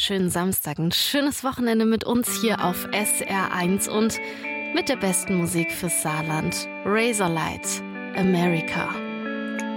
wunderschönen Samstag, ein schönes Wochenende mit uns hier auf SR1 und mit der besten Musik fürs Saarland. Razorlight, America.